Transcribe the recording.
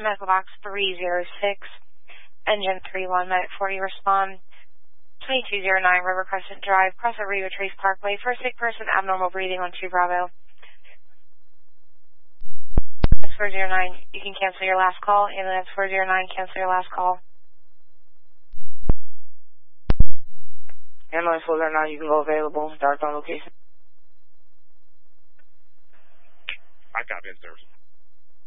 medical box 306, engine 31, Med 40, respond 2209 River Crescent Drive, Cross over Rio Trace Parkway, for a sick person, abnormal breathing on 2 Bravo. 409, you can cancel your last call. Ambulance 409, cancel your last call. Ambulance 409, you can go available. Dark on location. I got in service.